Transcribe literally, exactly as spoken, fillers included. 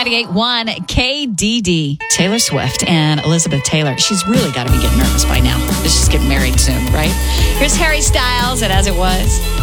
ninety-eight point one K D D. Taylor Swift and Elizabeth Taylor. She's really got to be getting nervous by now. Let's just get married soon, right? Here's Harry Styles and As It Was.